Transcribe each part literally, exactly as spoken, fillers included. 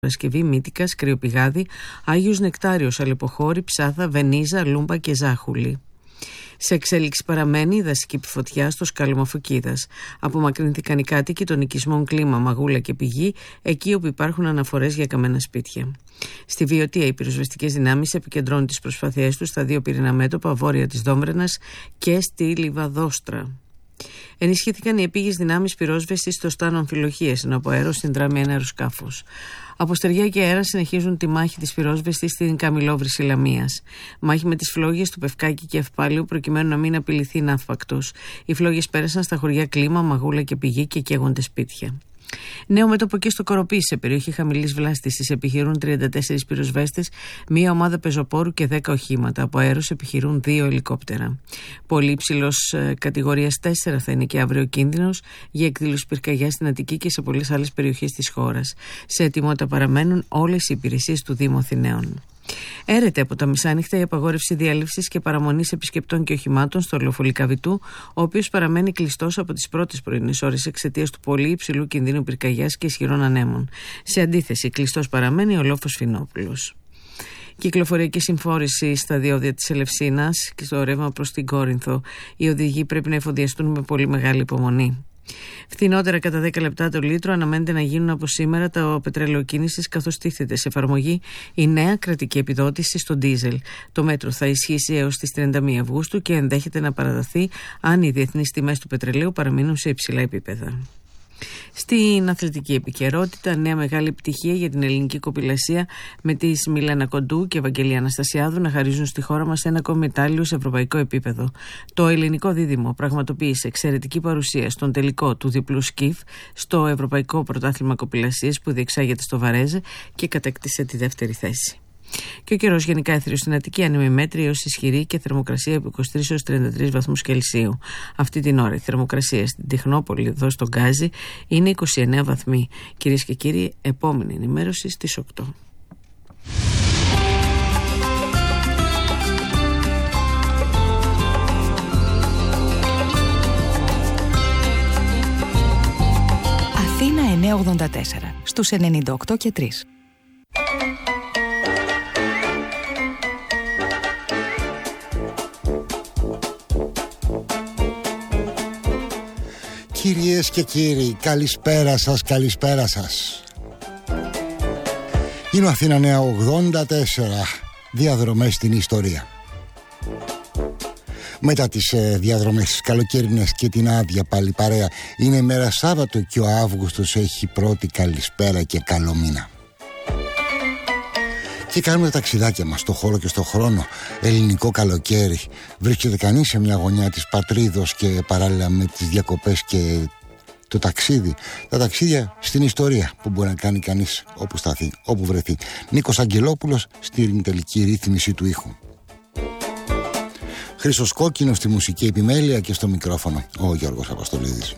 Παρασκευή, Μύτικας, Κρυοπηγάδι, Άγιος Νεκτάριος, Αλεποχώρη, Ψάθα, Βενίζα, Λούμπα και Ζάχουλη. Σε εξέλιξη παραμένει η δασική φωτιά στο σκάλωμα Φωκίδας. Απομακρυνθήκαν οι κάτοικοι των οικισμών Κλίμα, Μαγούλα και Πηγή, εκεί όπου υπάρχουν αναφορές για καμένα σπίτια. Στη Βιωτία, οι πυροσβεστικές δυνάμεις επικεντρώνουν τις προσπάθειές τους στα δύο πυρηνά μέτωπα βόρεια της Δόμβρενας και στη Λιβαδόστρα. Ενισχύθηκαν οι επίγειες δυνάμεις πυρόσβεσης στο Στάνο Αμφιλοχίες, ενώ από αέρος συνδράμει ένα αεροσκάφος. Από στεριά και αέρα συνεχίζουν τη μάχη της πυρόσβεσης στην Καμιλόβρηση Λαμίας. Μάχη με τις φλόγες του Πευκάκη και Ευπάλιου, προκειμένου να μην απειληθεί ναύπακτος. Οι φλόγες πέρασαν στα χωριά Κλίμα, Μαγούλα και Πηγή και καίγονται σπίτια. Νέο μέτωπο και στο Κοροπή, σε περιοχή χαμηλής βλάστησης, επιχειρούν τριάντα τέσσερις πυροσβέστες, μία ομάδα πεζοπόρου και δέκα οχήματα. Από αέρος επιχειρούν δύο ελικόπτερα. Πολύ υψηλός ε, κατηγορίας τέσσερα θα είναι και αύριο κίνδυνος για εκδήλωση πυρκαγιάς στην Αττική και σε πολλές άλλες περιοχές της χώρας. Σε ετοιμότητα παραμένουν όλες οι υπηρεσίες του Δήμου Αθηναίων. Έρεται από τα μεσάνυχτα η απαγόρευση διέλευσης και παραμονής επισκεπτών και οχημάτων στο λεωφορείο Λυκαβητού, ο οποίος παραμένει κλειστός από τις πρώτες πρωινές ώρες εξαιτίας του πολύ υψηλού κινδύνου πυρκαγιάς και ισχυρών ανέμων. Σε αντίθεση, κλειστός παραμένει ο λόφος Φινόπουλος. Κυκλοφοριακή συμφόρηση στα διόδια της Ελευσίνας και στο ρεύμα προς την Κόρινθο. Οι οδηγοί πρέπει να εφοδιαστούν με πολύ μεγάλη υπομονή. Φθηνότερα κατά δέκα λεπτά το λίτρο αναμένεται να γίνουν από σήμερα τα πετρελαιοκίνησης, καθώς τίθεται σε εφαρμογή η νέα κρατική επιδότηση στο ντίζελ. Το μέτρο θα ισχύσει έως τις τριάντα μία Αυγούστου και ενδέχεται να παραδοθεί αν οι διεθνείς τιμές του πετρελαίου παραμείνουν σε υψηλά επίπεδα. Στην αθλητική επικαιρότητα, νέα μεγάλη επιτυχία για την ελληνική κοπηλασία, με τις Μιλένα Κοντού και Ευαγγελία Αναστασιάδου να χαρίζουν στη χώρα μας ένα ακόμη μετάλλιο σε ευρωπαϊκό επίπεδο. Το ελληνικό δίδυμο πραγματοποίησε εξαιρετική παρουσία στον τελικό του διπλού σκιφ στο Ευρωπαϊκό Πρωτάθλημα Κοπηλασίας που διεξάγεται στο Βαρέζε και κατέκτησε τη δεύτερη θέση. Και ο καιρός γενικά έθριος στην Αττική, ανεμιμέτρη έως ισχυρή και θερμοκρασία από είκοσι τρεις έως τριάντα τρεις βαθμούς Κελσίου. Αυτή την ώρα η θερμοκρασία στην Τιχνόπολη, εδώ στον Γκάζι, είναι είκοσι εννέα βαθμοί. Κυρίες και κύριοι, επόμενη ενημέρωση στις οκτώ. Αθήνα εννιακόσια ογδόντα τέσσερα στους ενενήντα οκτώ και τρία. Κυρίες και κύριοι, καλησπέρα σας, καλησπέρα σας. Είναι ο Αθήνα Νέα ογδόντα τέσσερα, διαδρομές στην ιστορία. Μετά τις ε, διαδρομές καλοκαίρινες και την άδεια πάλι παρέα, είναι μέρα Σάββατο και ο Αύγουστος έχει πρώτη καλησπέρα και καλό μήνα. Και κάνουμε τα ταξιδάκια μας στο χώρο και στο χρόνο. Ελληνικό καλοκαίρι. Βρίσκεται κανείς σε μια γωνιά της πατρίδος και παράλληλα με τις διακοπές και το ταξίδι. Τα ταξίδια στην ιστορία που μπορεί να κάνει κανείς όπου σταθεί, όπου βρεθεί. Νίκος Αγγελόπουλος στην τελική ρύθμιση του ήχου. Χρήστος Κόκκινος στη μουσική επιμέλεια και στο μικρόφωνο ο Γιώργος Αποστολίδης.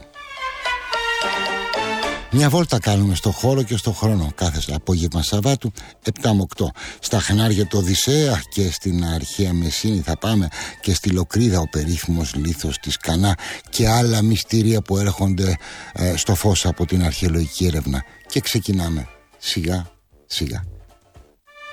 Μια βόλτα κάνουμε στο χώρο και στο χρόνο κάθε απόγευμα Σαββάτου επτά με οκτώ. Στα χνάρια του Οδυσσέα και στην αρχαία Μεσίνη θα πάμε και στη Λοκρίδα, ο περίφημος λίθος της Κανά και άλλα μυστήρια που έρχονται ε, στο φως από την αρχαιολογική έρευνα. Και ξεκινάμε σιγά σιγά.